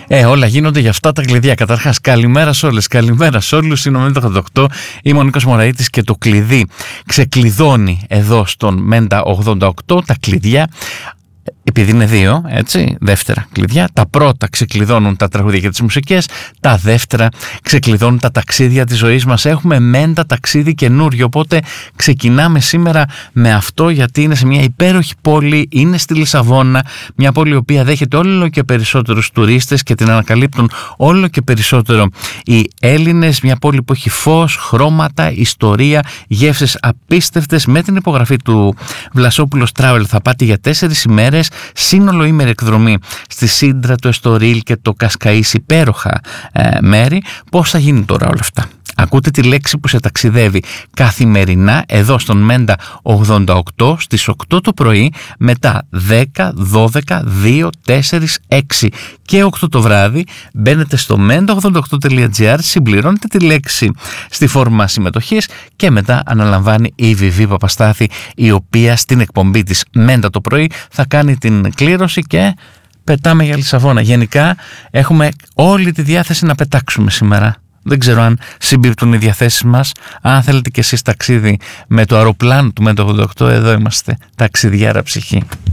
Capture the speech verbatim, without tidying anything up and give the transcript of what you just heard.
Ε, όλα γίνονται για αυτά τα κλειδιά. Καταρχάς, καλημέρα σε όλες, καλημέρα σε όλους. Είναι ο Μέντα ογδόντα οκτώ, είμαι ο Νίκος Μωραΐτης και το κλειδί ξεκλειδώνει εδώ στον Μέντα ογδόντα οκτώ τα κλειδιά. Επειδή είναι δύο, έτσι, δεύτερα κλειδιά. Τα πρώτα ξεκλειδώνουν τα τραγούδια και τις μουσικές, τα δεύτερα ξεκλειδώνουν τα ταξίδια της ζωής μας. Έχουμε μέντα ταξίδι καινούριο, οπότε ξεκινάμε σήμερα με αυτό, γιατί είναι σε μια υπέροχη πόλη, είναι στη Λισαβόνα, μια πόλη η οποία δέχεται όλο και περισσότερους τουρίστες και την ανακαλύπτουν όλο και περισσότερο οι Έλληνες. Μια πόλη που έχει φως, χρώματα, ιστορία, γεύσεις απίστευτες. Με την υπογραφή του Βλασόπουλος Travel θα πάτε για τέσσερις ημέρες, σύνολο ήμερη εκδρομή στη Σύντρα, το Εστορίλ και το Κασκαΐς, υπέροχα ε, μέρη. Πώς θα γίνει τώρα όλα αυτά? Ακούτε τη λέξη που σε ταξιδεύει καθημερινά εδώ στον Μέντα ογδόντα οκτώ στις οκτώ το πρωί, μετά δέκα, δώδεκα, δύο, τέσσερα, έξι και οκτώ το βράδυ. Μπαίνετε στο μέντα ογδόντα οκτώ τελεία τζι άρ, συμπληρώνετε τη λέξη στη φόρμα συμμετοχής και μετά αναλαμβάνει η Βιβί Παπαστάθη, η οποία στην εκπομπή της Μέντα το πρωί θα κάνει την κλήρωση και πετάμε για Λισαβόνα. Γενικά έχουμε όλη τη διάθεση να πετάξουμε σήμερα. Δεν ξέρω αν συμπίπτουν οι διαθέσεις μας. Αν θέλετε και εσείς ταξίδι με το αεροπλάνο του Μέντα ογδόντα οκτώ, εδώ είμαστε, ταξιδιάρα ψυχή.